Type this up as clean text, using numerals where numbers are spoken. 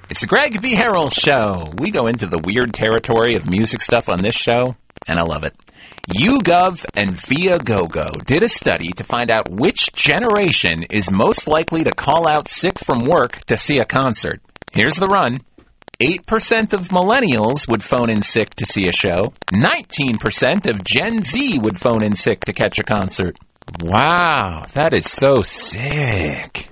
It's the Greg V. Harrell Show. We go into the weird territory of music stuff on this show, and I love it. YouGov and Viagogo did a study to find out which generation is most likely to call out sick from work to see a concert. Here's the run. 8% of millennials would phone in sick to see a show. 19% of Gen Z would phone in sick to catch a concert. Wow, that is so sick.